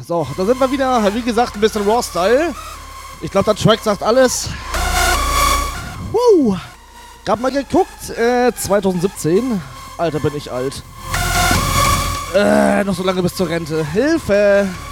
So, da sind wir wieder. Wie gesagt, ein bisschen Raw-Style. Ich glaube, der Track sagt alles. Gerade mal geguckt. 2017. Alter, bin ich alt. Noch so lange bis zur Rente. Hilfe!